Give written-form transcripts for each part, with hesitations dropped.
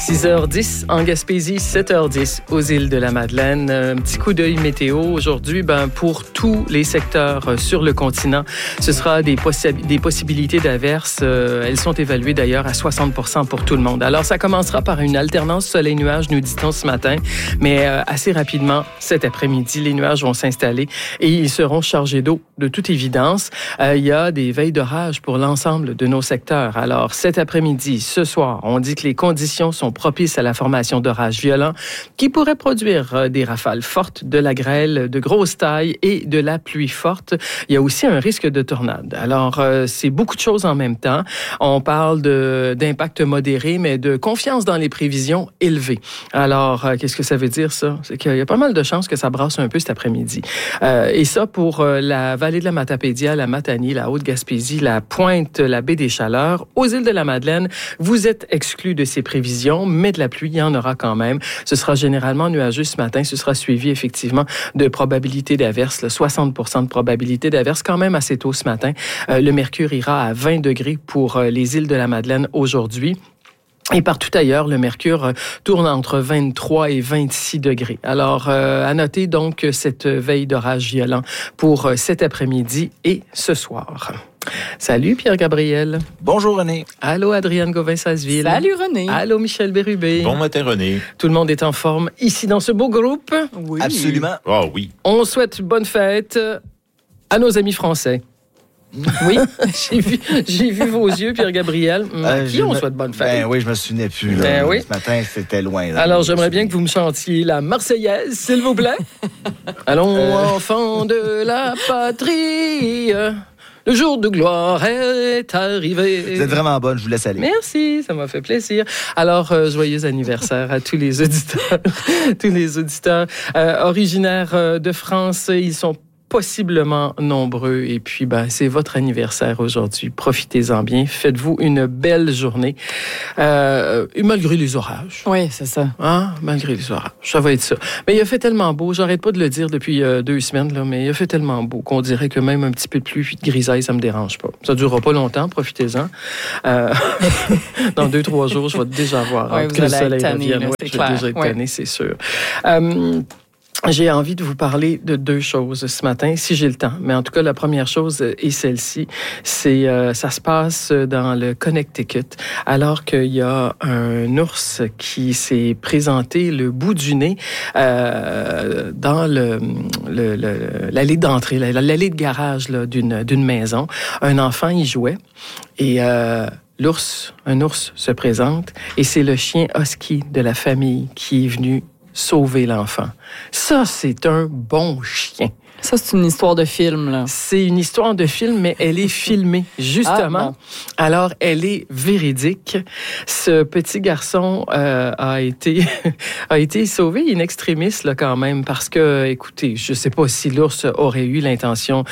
6h10 en Gaspésie, 7h10 aux îles de la Madeleine. Un petit coup d'œil météo aujourd'hui, pour tous les secteurs sur le continent, ce sera des possibilités d'averses. Elles sont évaluées d'ailleurs à 60% pour tout le monde. Alors, ça commencera par une alternance soleil-nuage, nous dit-on ce matin, mais assez rapidement, cet après-midi, les nuages vont s'installer et ils seront chargés d'eau, de toute évidence. Il y a des veilles d'orage pour l'ensemble de nos secteurs. Alors, cet après-midi, ce soir, on dit que les conditions sont propices à la formation d'orages violents qui pourraient produire des rafales fortes, de la grêle de grosse taille et de la pluie forte. Il y a aussi un risque de tornade. Alors, c'est beaucoup de choses en même temps. On parle d'impact modéré, mais de confiance dans les prévisions élevées. Alors, qu'est-ce que ça veut dire, ça? C'est qu'il y a pas mal de chances que ça brasse un peu cet après-midi. Et ça, pour la vallée de la Matapédia, la Matanie, la Haute-Gaspésie, la Pointe, la baie des Chaleurs, aux îles de la Madeleine, vous êtes exclus de ces prévisions, mais de la pluie, il y en aura quand même. Ce sera généralement nuageux ce matin. Ce sera suivi, effectivement, de probabilité d'averse, 60% de probabilité d'averse, quand même assez tôt ce matin. Le mercure ira à 20 degrés pour les îles de la Madeleine aujourd'hui. Et partout ailleurs, le mercure tourne entre 23 et 26 degrés. Alors, à noter donc cette veille d'orage violent pour cet après-midi et ce soir. Salut Pierre-Gabriel. Bonjour René. Allô Adrienne Gauvin-Sasseville. Salut René. Allô Michel Bérubé. Bon matin René. Tout le monde est en forme ici dans ce beau groupe. Oui. Absolument. Ah oui. On souhaite bonne fête à nos amis français. Oui, j'ai vu vos yeux, Pierre-Gabriel. À qui on souhaite bonne fête? Ben oui, je me souvenais plus. Là. Ben oui. Ce matin, c'était loin. Là. Alors, j'aimerais bien que vous me chantiez la Marseillaise, s'il vous plaît. Allons, enfants de la patrie, le jour de gloire est arrivé. Vous êtes vraiment bonne, je vous laisse aller. Merci, ça m'a fait plaisir. Alors, joyeux anniversaire à tous les auditeurs. Tous les auditeurs originaires de France, ils sont possiblement nombreux. Et puis, c'est votre anniversaire aujourd'hui. Profitez-en bien. Faites-vous une belle journée. Et malgré les orages. Oui, c'est ça. Hein? Malgré les orages. Ça va être ça. Mais il a fait tellement beau. J'arrête pas de le dire depuis 2 semaines, là, mais il a fait tellement beau qu'on dirait que même un petit peu de pluie et de grisaille, ça me dérange pas. Ça durera pas longtemps. Profitez-en. Dans 2-3 jours, je vais déjà voir que le soleil revienne. Je vais déjà être tanné, c'est sûr. J'ai envie de vous parler de 2 choses ce matin, si j'ai le temps. Mais en tout cas, la première chose est celle-ci. C'est ça se passe dans le Connecticut, alors qu'il y a un ours qui s'est présenté le bout du nez dans l'allée d'entrée, l'allée de garage là, d'une maison. Un enfant y jouait et un ours se présente et c'est le chien husky de la famille qui est venu sauver l'enfant. Ça, c'est un bon chien. Ça, c'est une histoire de film, là. C'est une histoire de film, mais elle est filmée, justement. Ah, bon. Alors, elle est véridique. Ce petit garçon a été sauvé in extremis, là, quand même, parce que, écoutez, je sais pas si l'ours aurait eu l'intention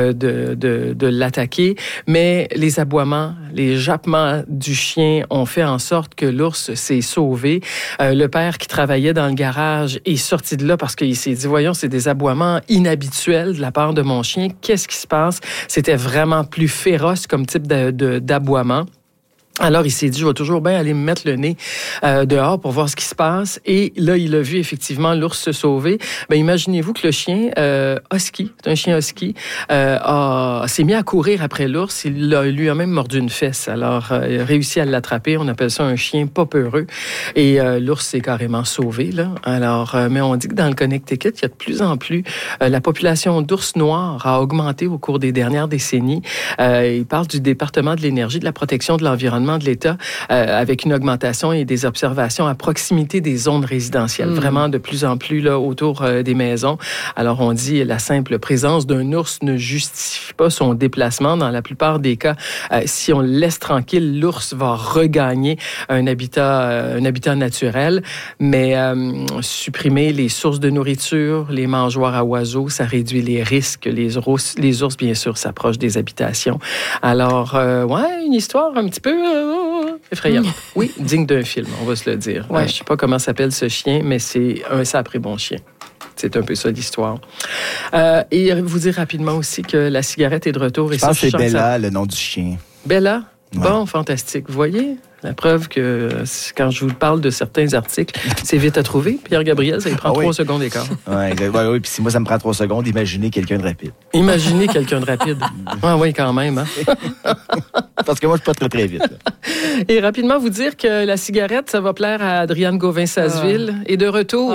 de l'attaquer, mais les aboiements, les jappements du chien ont fait en sorte que l'ours s'est sauvé. Le père qui travaillait dans le garage est sorti de là parce qu'il s'est dit, voyons, c'est des aboiements inhabituels de la part de mon chien. Qu'est-ce qui se passe? C'était vraiment plus féroce comme type d'aboiement. Alors, il s'est dit, je vais toujours bien aller me mettre le nez dehors pour voir ce qui se passe. Et là, il a vu effectivement l'ours se sauver. Imaginez-vous que le chien husky, c'est un chien husky, s'est mis à courir après l'ours. Il lui a même mordu une fesse. Alors, il a réussi à l'attraper. On appelle ça un chien pas peureux. Et l'ours s'est carrément sauvé, là. Alors, mais on dit que dans le Connecticut, il y a de plus en plus la population d'ours noirs a augmenté au cours des dernières décennies. Il parle du département de l'énergie, de la protection de l'environnement de l'État, avec une augmentation et des observations à proximité des zones résidentielles, vraiment de plus en plus là, autour des maisons. Alors, on dit la simple présence d'un ours ne justifie pas son déplacement. Dans la plupart des cas, si on le laisse tranquille, l'ours va regagner un habitat naturel, mais supprimer les sources de nourriture, les mangeoires à oiseaux, ça réduit les risques. Les ours, bien sûr, s'approchent des habitations. Alors, une histoire un petit peu effrayante. Oui, digne d'un film, on va se le dire. Je ne sais pas comment s'appelle ce chien, mais c'est un sacré bon chien. C'est un peu ça l'histoire. Et vous dire rapidement aussi que la cigarette est de retour. Je pense que c'est Bella, le nom du chien. Bella? Ouais. Bon, fantastique. Vous voyez? La preuve que quand je vous parle de certains articles, c'est vite à trouver. Pierre Gabriel, ça lui prend 3 secondes et quart. Oui, puis si moi, ça me prend 3 secondes, imaginez quelqu'un de rapide. Imaginez quelqu'un de rapide. Oui, quand même. Hein? Parce que moi, je suis pas très, très vite. Là. Et rapidement, vous dire que la cigarette, ça va plaire à Adrienne Gauvin-Sasseville. Et de retour...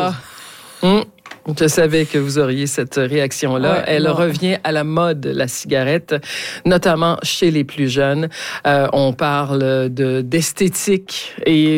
Je savais que vous auriez cette réaction-là. Elle revient à la mode, la cigarette, notamment chez les plus jeunes. On parle d'esthétique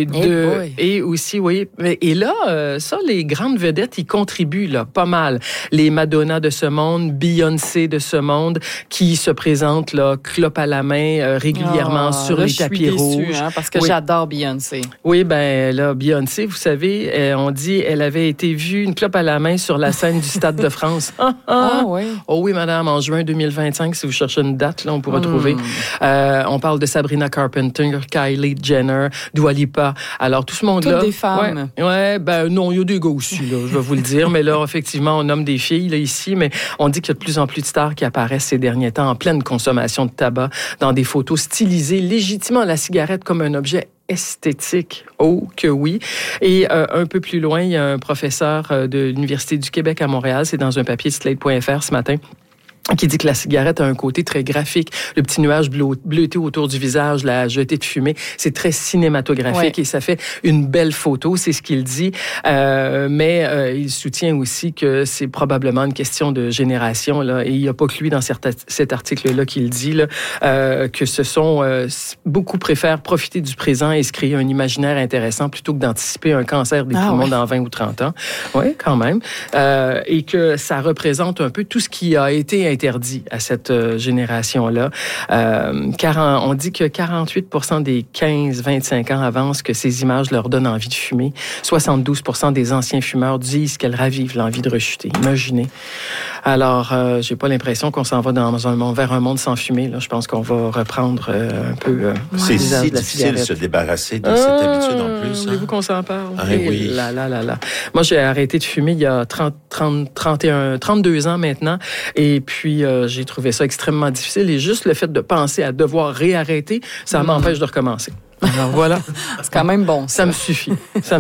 et aussi, et là, ça, les grandes vedettes, ils contribuent là, pas mal. Les Madonna de ce monde, Beyoncé de ce monde, qui se présentent là, clope à la main régulièrement sur les tapis rouges. Je suis déçue, parce que j'adore Beyoncé. Oui, ben là, Beyoncé, vous savez, on dit, elle avait été vue une clope à la main sur la scène du Stade de France. Oui. Oh oui, madame, en juin 2025, si vous cherchez une date, là, on pourra trouver. On parle de Sabrina Carpenter, Kylie Jenner, Dua Lipa. Alors, tout ce monde-là... Toutes des femmes. Non, il y a des gars aussi, là, je vais vous le dire. Mais là, effectivement, on nomme des filles, là, ici, mais on dit qu'il y a de plus en plus de stars qui apparaissent ces derniers temps en pleine consommation de tabac, dans des photos stylisées, légitimement la cigarette comme un objet esthétique. Oh, que oui. Et un peu plus loin, il y a un professeur de l'Université du Québec à Montréal, c'est dans un papier de Slate.fr ce matin, qui dit que la cigarette a un côté très graphique. Le petit nuage bleuté autour du visage, la jetée de fumée, c'est très cinématographique et ça fait une belle photo, c'est ce qu'il dit. Mais il soutient aussi que c'est probablement une question de génération. Là, et il n'y a pas que lui dans cet article-là qui le dit, là, que ce sont... beaucoup préfèrent profiter du présent et se créer un imaginaire intéressant plutôt que d'anticiper un cancer des poumons dans 20 ou 30 ans. Oui, quand même. Et que ça représente un peu tout ce qui a été interdit à cette génération-là. Car on dit que 48% des 15-25 ans avancent que ces images leur donnent envie de fumer. 72% des anciens fumeurs disent qu'elles ravivent l'envie de rechuter. Imaginez. Alors, j'ai pas l'impression qu'on s'en va vers un monde sans fumée. Là. Je pense qu'on va reprendre un peu c'est si difficile de se débarrasser de cette habitude en plus. Voulez-vous qu'on s'en parle? Oui. Là. Moi, j'ai arrêté de fumer il y a 32 ans maintenant. Et puis, j'ai trouvé ça extrêmement difficile. Et juste le fait de penser à devoir réarrêter, ça m'empêche de recommencer. Alors voilà. C'est quand même bon. Ça me suffit.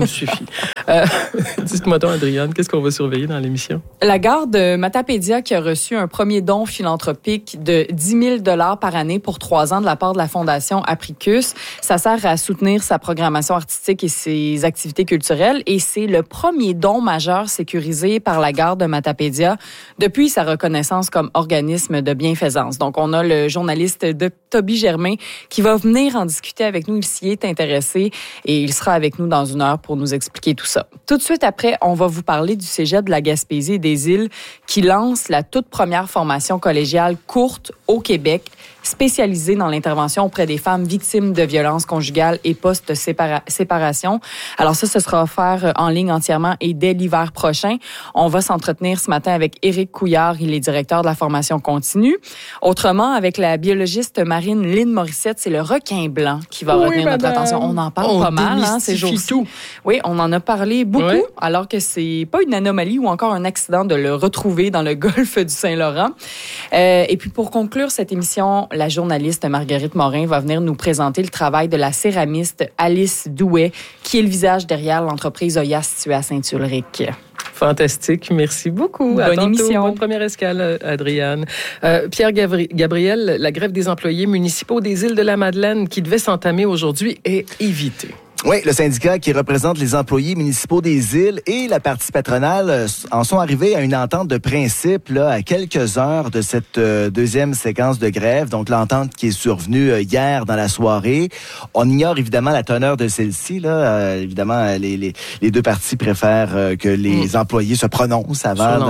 Dites-moi donc, Adrienne, qu'est-ce qu'on va surveiller dans l'émission? La gare de Matapédia qui a reçu un premier don philanthropique de 10 000 par année pour 3 ans de la part de la Fondation Apricus. Ça sert à soutenir sa programmation artistique et ses activités culturelles. Et c'est le premier don majeur sécurisé par la gare de Matapédia depuis sa reconnaissance comme organisme de bienfaisance. Donc, on a le journaliste Toby Germain qui va venir en discuter avec nous. Il s'y est intéressé et il sera avec nous dans 1 heure pour nous expliquer tout ça. Tout de suite après, on va vous parler du Cégep de la Gaspésie et des Îles qui lance la toute première formation collégiale courte au Québec, spécialisée dans l'intervention auprès des femmes victimes de violences conjugales et post-séparation. Alors ça, ce sera offert en ligne entièrement et dès l'hiver prochain. On va s'entretenir ce matin avec Éric Couillard, il est directeur de la formation continue. Autrement, avec la biologiste marine Lynn Morissette, c'est le requin blanc qui va retenir notre attention. On en parle pas mal ces jours-ci. Oui, on en a parlé beaucoup, alors que c'est pas une anomalie ou encore un accident de le retrouver dans le golfe du Saint-Laurent. Et puis pour conclure cette émission, la journaliste Marguerite Morin va venir nous présenter le travail de la céramiste Alice Douet, qui est le visage derrière l'entreprise Oya située à Saint-Ulrich. Fantastique, merci beaucoup. Bonne émission. Bonne première escale, Adrienne. Pierre Gabriel, la grève des employés municipaux des îles de la Madeleine qui devait s'entamer aujourd'hui est évitée. Oui, le syndicat qui représente les employés municipaux des îles et la partie patronale en sont arrivés à une entente de principe là, à quelques heures de cette deuxième séquence de grève. Donc, l'entente qui est survenue hier dans la soirée. On ignore évidemment la teneur de celle-ci. Là. Évidemment, les deux parties préfèrent que les employés se prononcent avant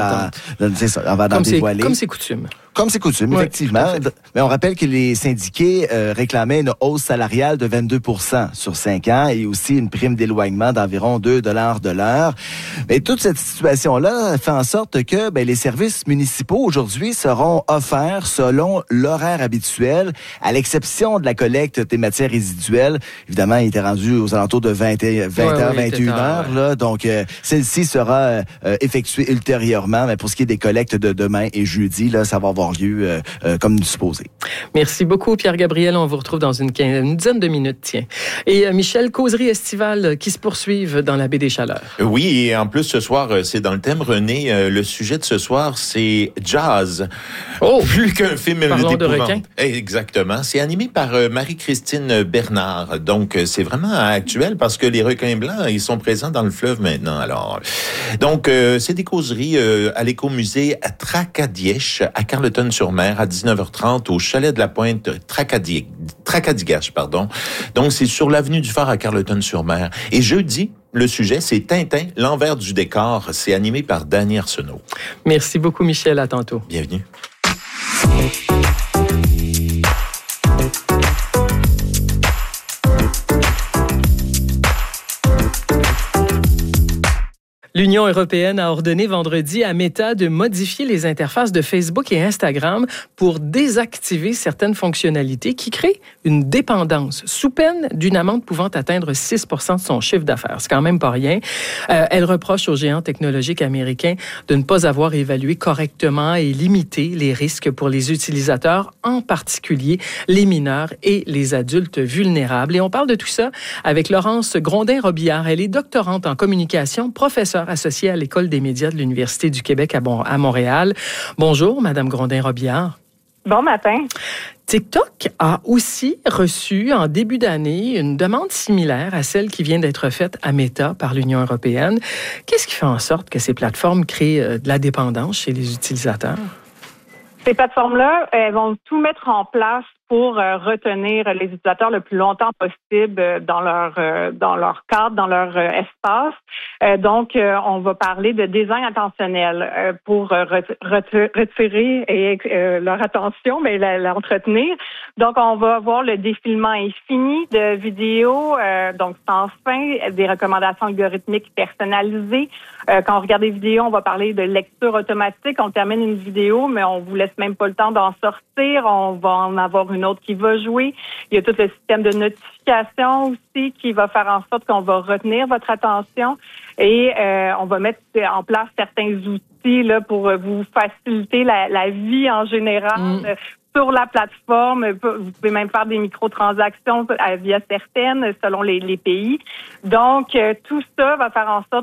d'en dévoiler. Comme c'est coutume. Comme c'est coutume, effectivement. Mais on rappelle que les syndiqués réclamaient une hausse salariale de 22% sur 5 ans et aussi une prime d'éloignement d'environ 2 $ de l'heure. Mais toute cette situation-là fait en sorte que les services municipaux aujourd'hui seront offerts selon l'horaire habituel, à l'exception de la collecte des matières résiduelles. Évidemment, il était rendu aux alentours de 20h, 21h. Là, donc, celle-ci sera effectuée ultérieurement. Mais pour ce qui est des collectes de demain et jeudi, là, ça va avoir avoir lieu comme supposé. Merci beaucoup, Pierre-Gabriel. On vous retrouve dans une dizaine de minutes, tiens. Et Michel, causeries estivales qui se poursuivent dans la baie des Chaleurs. Oui, et en plus, ce soir, c'est dans le thème, René. Le sujet de ce soir, c'est jazz. Oh! Plus qu'un film Parlons de d'épouvante. requins. Exactement. C'est animé par Marie-Christine Bernard. Donc, c'est vraiment actuel parce que les requins blancs, ils sont présents dans le fleuve maintenant. Alors, donc, c'est des causeries à l'écomusée à Tracadièche, à Carleton-sur-Mer, à 19h30, au chalet de la Pointe Tracadie-Gache, pardon. Donc, c'est sur l'avenue du Phare à Carleton-sur-Mer. Et jeudi, le sujet, c'est Tintin, l'envers du décor. C'est animé par Danny Arsenault. Merci beaucoup, Michel. À tantôt. Bienvenue. L'Union européenne a ordonné vendredi à Meta de modifier les interfaces de Facebook et Instagram pour désactiver certaines fonctionnalités qui créent une dépendance sous peine d'une amende pouvant atteindre 6 % de son chiffre d'affaires. C'est quand même pas rien. Elle reproche aux géants technologiques américains de ne pas avoir évalué correctement et limité les risques pour les utilisateurs, en particulier les mineurs et les adultes vulnérables. Et on parle de tout ça avec Laurence Grondin-Robillard. Elle est doctorante en communication, professeure associée à l'École des médias de l'Université du Québec à Montréal. Bonjour, Madame Grondin-Robillard. Bon matin. TikTok a aussi reçu en début d'année une demande similaire à celle qui vient d'être faite à Meta par l'Union européenne. Qu'est-ce qui fait en sorte que ces plateformes créent de la dépendance chez les utilisateurs? Ces plateformes-là, elles vont tout mettre en place pour retenir les utilisateurs le plus longtemps possible dans leur cadre, dans leur espace. Donc, on va parler de design intentionnel pour retirer leur attention, mais l'entretenir. Donc, on va avoir le défilement infini de vidéos, donc sans fin, des recommandations algorithmiques personnalisées. Quand on regarde des vidéos, on va parler de lecture automatique. On termine une vidéo, mais on vous laisse même pas le temps d'en sortir. On va en avoir une autre qui va jouer. Il y a tout le système de notification aussi qui va faire en sorte qu'on va retenir votre attention et on va mettre en place certains outils là pour vous faciliter la vie en général. Sur la plateforme, vous pouvez même faire des microtransactions via certaines, selon les pays. Donc, tout ça va faire en sorte